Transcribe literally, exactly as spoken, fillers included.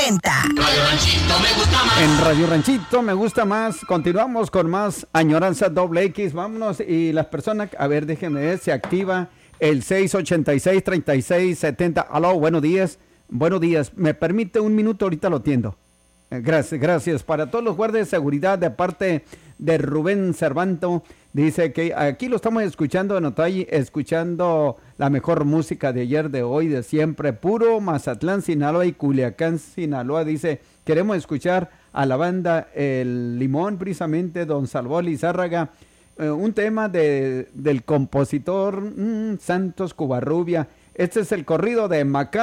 ochenta. Radio Ranchito me gusta más. En Radio Ranchito me gusta más. Continuamos con más Añoranza Doble X. Vámonos. Y las personas, a ver, déjenme ver, se activa el seis ochenta y seis, treinta y seis setenta. Aló, buenos días. Buenos días. ¿Me permite un minuto? Ahorita lo atiendo. Eh, Gracias, gracias. Para todos los guardias de seguridad de parte de Rubén Cervanto, dice que aquí lo estamos escuchando en Otay, escuchando la mejor música de ayer, de hoy, de siempre, puro Mazatlán, Sinaloa y Culiacán, Sinaloa. Dice, queremos escuchar a la banda El Limón, precisamente, don Salvador Lizárraga, eh, un tema de, del compositor mmm, Santos Cubarrubia. Este es el corrido de Macá.